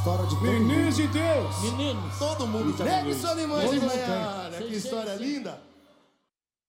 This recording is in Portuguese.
história de todo Meninos mundo. de Deus! Meninos. Todo mundo já Negue viveu sua isso. limões de Todo mundo Goiânia. tem. Que história linda.